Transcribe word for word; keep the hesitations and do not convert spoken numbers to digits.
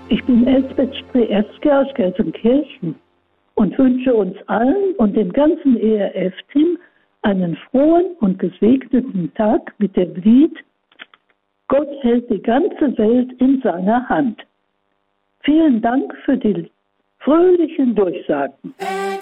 Ich bin Elsbeth Strejewski aus Gelsenkirchen und wünsche uns allen und dem ganzen E R F-Team einen frohen und gesegneten Tag mit dem Lied Gott hält die ganze Welt in seiner Hand. Vielen Dank für die fröhlichen Durchsagen.